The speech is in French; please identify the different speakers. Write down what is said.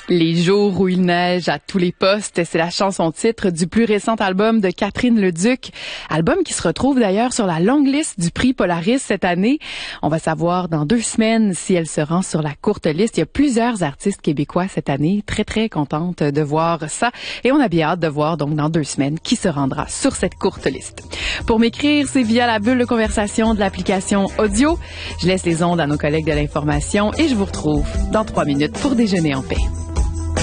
Speaker 1: Les jours où il neige à tous les postes, c'est la chanson-titre du plus récent album de Catherine Leduc. Album qui se retrouve d'ailleurs sur la longue liste du prix Polaris cette année. On va savoir dans 2 semaines si elle se rend sur la courte liste. Il y a plusieurs artistes québécois cette année. Très, très contente de voir ça. Et on a bien hâte de voir donc dans 2 semaines qui se rendra sur cette courte liste. Pour m'écrire, c'est via la bulle de conversation de l'application audio. Je laisse les ondes à nos collègues de l'information et je vous retrouve dans 3 minutes pour déjeuner en paix.